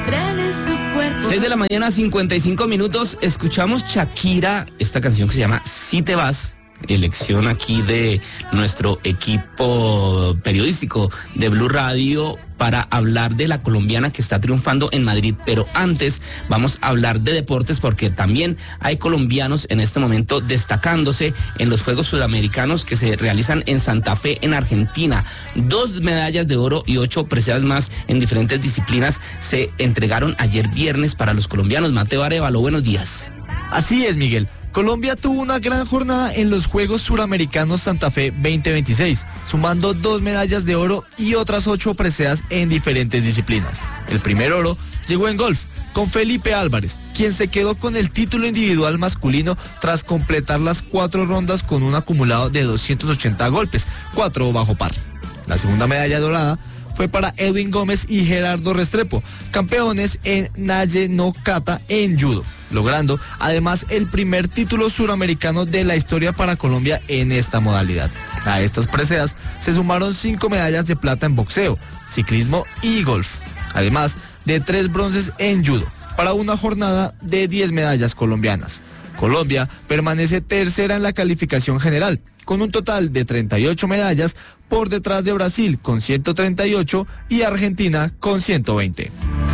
6 de la mañana, 55 minutos. Escuchamos Shakira, esta canción que se llama Si te vas. Elección aquí de nuestro equipo periodístico de Blue Radio para hablar de la colombiana que está triunfando en Madrid. Pero antes vamos a hablar de deportes porque también hay colombianos en este momento destacándose en los Juegos Sudamericanos que se realizan en Santa Fe, en Argentina. 2 medallas de oro y 8 preseas más en diferentes disciplinas se entregaron ayer viernes para los colombianos. Mateo Arevalo, buenos días. Así es, Miguel. Colombia tuvo una gran jornada en los Juegos Suramericanos Santa Fe 2026, sumando 2 medallas de oro y otras 8 preseas en diferentes disciplinas. El primer oro llegó en golf, con Felipe Álvarez, quien se quedó con el título individual masculino tras completar las 4 rondas con un acumulado de 280 golpes, 4 bajo par. La segunda medalla dorada fue para Edwin Gómez y Gerardo Restrepo, campeones en Nalle no Kata en judo, logrando además el primer título suramericano de la historia para Colombia en esta modalidad. A estas preseas se sumaron 5 medallas de plata en boxeo, ciclismo y golf, además de 3 bronces en judo, para una jornada de 10 medallas colombianas. Colombia permanece tercera en la calificación general, con un total de 38 medallas, por detrás de Brasil con 138 y Argentina con 120.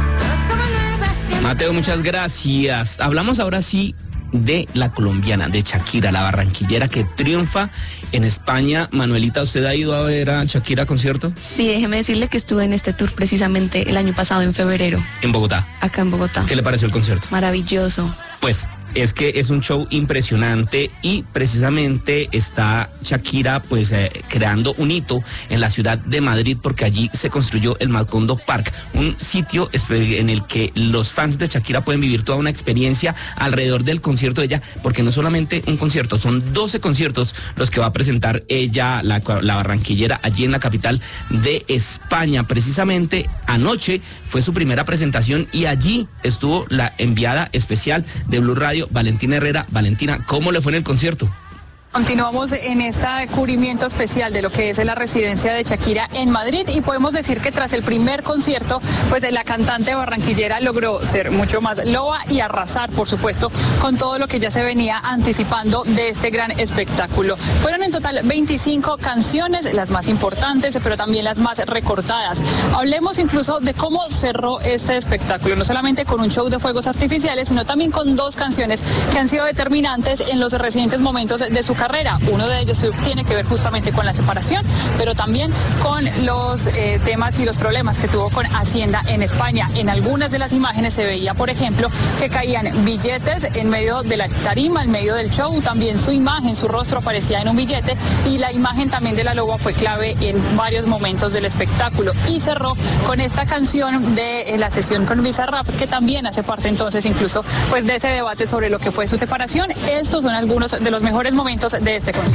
Mateo, muchas gracias. Hablamos ahora sí de la colombiana, de Shakira, la barranquillera que triunfa en España. Manuelita, ¿usted ha ido a ver a Shakira concierto? Sí, déjeme decirle que estuve en este tour precisamente el año pasado, en febrero. En Bogotá. Acá en Bogotá. ¿Qué le pareció el concierto? Maravilloso. Pues es que es un show impresionante y precisamente está Shakira pues creando un hito en la ciudad de Madrid porque allí se construyó el Macondo Park, un sitio en el que los fans de Shakira pueden vivir toda una experiencia alrededor del concierto de ella, porque no solamente un concierto, son 12 conciertos los que va a presentar ella, la barranquillera, allí en la capital de España. Precisamente anoche fue su primera presentación y allí estuvo la enviada especial de Blue Radio, Valentina Herrera. Valentina, ¿cómo le fue en el concierto? Continuamos en este cubrimiento especial de lo que es la residencia de Shakira en Madrid y podemos decir que tras el primer concierto, pues la cantante barranquillera logró ser mucho más loba y arrasar, por supuesto, con todo lo que ya se venía anticipando de este gran espectáculo. Fueron en total 25 canciones, las más importantes, pero también las más recordadas. Hablemos incluso de cómo cerró este espectáculo, no solamente con un show de fuegos artificiales, sino también con 2 canciones que han sido determinantes en los recientes momentos de su carrera. Uno de ellos tiene que ver justamente con la separación, pero también con los temas y los problemas que tuvo con Hacienda en España. En algunas de las imágenes se veía, por ejemplo, que caían billetes en medio de la tarima, en medio del show. También su imagen, su rostro aparecía en un billete y la imagen también de la loba fue clave en varios momentos del espectáculo. Y cerró con esta canción de la sesión con Bizarrap, que también hace parte entonces incluso pues de ese debate sobre lo que fue su separación. Estos son algunos de los mejores momentos de este concierto.